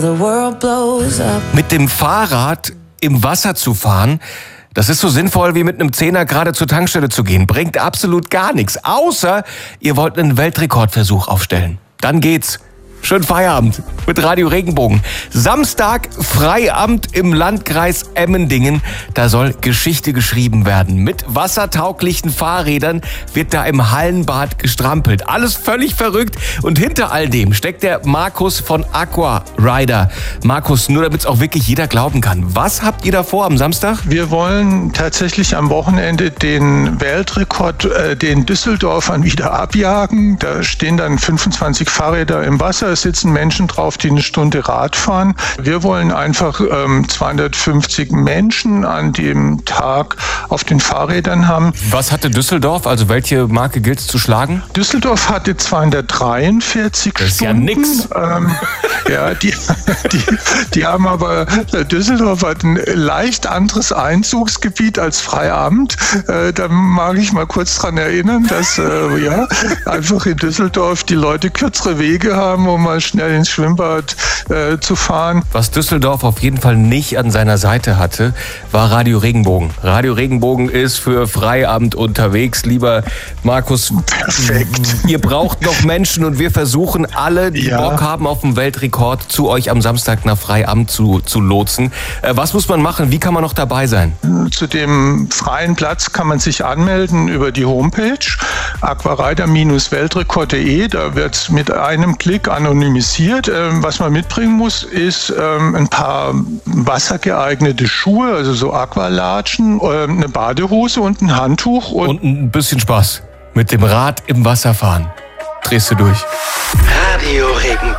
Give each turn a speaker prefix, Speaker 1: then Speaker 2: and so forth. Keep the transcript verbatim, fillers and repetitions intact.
Speaker 1: Mit dem Fahrrad im Wasser zu fahren, das ist so sinnvoll wie mit einem Zehner gerade zur Tankstelle zu gehen. Bringt absolut gar nichts, außer ihr wollt einen Weltrekordversuch aufstellen. Dann geht's. Schönen Feierabend mit Radio Regenbogen. Samstag Freiamt im Landkreis Emmendingen. Da soll Geschichte geschrieben werden. Mit wassertauglichen Fahrrädern wird da im Hallenbad gestrampelt. Alles völlig verrückt. Und hinter all dem steckt der Markus von Aqua Rider. Markus, nur damit es auch wirklich jeder glauben kann. Was habt ihr da vor am Samstag?
Speaker 2: Wir wollen tatsächlich am Wochenende den Weltrekord, äh, den Düsseldorfern wieder abjagen. Da stehen dann fünfundzwanzig Fahrräder im Wasser. Es sitzen Menschen drauf, die eine Stunde Rad fahren. Wir wollen einfach ähm, zweihundertfünfzig Menschen an dem Tag auf den Fahrrädern haben.
Speaker 1: Was hatte Düsseldorf? Also welche Marke gilt es zu schlagen?
Speaker 2: Düsseldorf hatte zweihundertdreiundvierzig
Speaker 1: das ist
Speaker 2: Stunden.
Speaker 1: Ja, nix.
Speaker 2: Ähm, ja, die, die, die haben aber, Düsseldorf hat ein leicht anderes Einzugsgebiet als Freiamt. Äh, da mag ich mal kurz dran erinnern, dass äh, ja, einfach in Düsseldorf die Leute kürzere Wege haben, um mal schnell ins Schwimmbad äh, zu fahren.
Speaker 1: Was Düsseldorf auf jeden Fall nicht an seiner Seite hatte, war Radio Regenbogen. Radio Regenbogen ist für Freiamt unterwegs, lieber Markus.
Speaker 2: Perfekt.
Speaker 1: Ihr braucht noch Menschen und wir versuchen alle, die
Speaker 2: Ja.
Speaker 1: Bock haben auf den Weltrekord, zu euch am Samstag nach Freiamt zu, zu lotsen. Äh, was muss man machen? Wie kann man noch dabei sein?
Speaker 2: Zu dem freien Platz kann man sich anmelden über die Homepage aquarider Bindestrich weltrekord punkt de. Da wird es mit einem Klick anonymisiert. Ähm, was man mitbringen muss, ist ähm, ein paar wassergeeignete Schuhe, also so Aqualatschen, ähm, eine Badehose und ein Handtuch. Und,
Speaker 1: Und ein bisschen Spaß mit dem Rad im Wasser fahren. Drehst du durch.
Speaker 3: Radio Regenbogen.